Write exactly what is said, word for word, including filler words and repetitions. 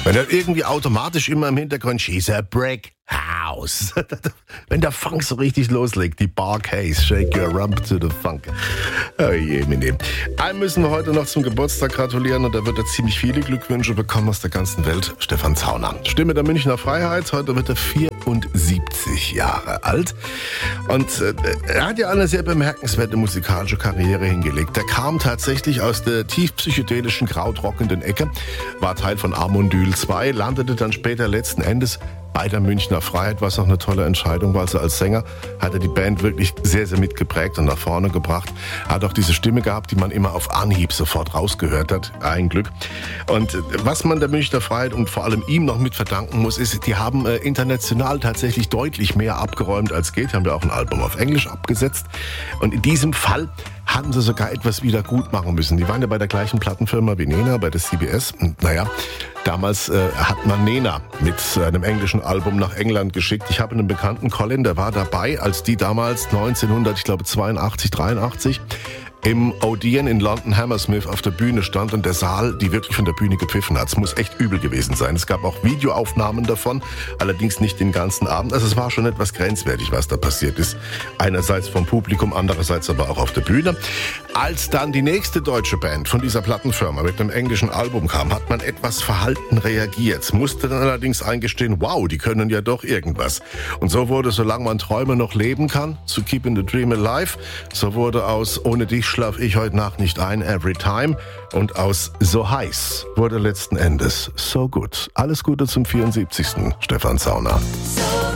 Wenn dann irgendwie automatisch immer im Hintergrund She's a Brick House. Wenn der Funk so richtig loslegt, die Bar Case, Shake Your Rump to the Funk. Oh je, meine. Einem müssen wir heute noch zum Geburtstag gratulieren und da wird er ziemlich viele Glückwünsche bekommen aus der ganzen Welt. Stefan Zauner. Stimme der Münchner Freiheit. Heute wird er vierundsiebzig Jahre alt. Und äh, er hat ja eine sehr bemerkenswerte musikalische Karriere hingelegt. Er kam tatsächlich aus der tief psychedelischen, krautrockenden Ecke, war Teil von Amondyl zwei, landete dann später letzten Endes bei der Münchner Freiheit, was auch eine tolle Entscheidung war. Also als Sänger hat er die Band wirklich sehr, sehr mitgeprägt und nach vorne gebracht. Er hat auch diese Stimme gehabt, die man immer auf Anhieb sofort rausgehört hat. Ein Glück. Und was man der Münchner Freiheit und vor allem ihm noch mit verdanken muss, ist, die haben äh, international tatsächlich deutlich mehr abgeräumt als geht. Haben wir auch ein Album auf Englisch abgesetzt. Und in diesem Fall hatten sie sogar etwas wieder gut machen müssen. Die waren ja bei der gleichen Plattenfirma wie Nena, bei der C B S. Und naja, damals äh, hat man Nena mit einem englischen Album nach England geschickt. Ich habe einen bekannten, Colin, der war dabei, als die damals neunzehnhundertzweiundachtzig, dreiundachtzig im Odeon in London Hammersmith auf der Bühne stand und der Saal, die wirklich von der Bühne gepfiffen hat. Es muss echt übel gewesen sein. Es gab auch Videoaufnahmen davon, allerdings nicht den ganzen Abend. Also es war schon etwas grenzwertig, was da passiert ist. Einerseits vom Publikum, andererseits aber auch auf der Bühne. Als dann die nächste deutsche Band von dieser Plattenfirma mit einem englischen Album kam, hat man etwas verhalten reagiert. Musste dann allerdings eingestehen, wow, die können ja doch irgendwas. Und so wurde Solange man Träume noch leben kann, zu Keeping the Dream Alive. So wurde aus Ohne dich schlaf ich heute Nacht nicht ein, Every Time. Und aus So heiß wurde letzten Endes So gut. Alles Gute zum vierundsiebzigsten Stefan Zauner. So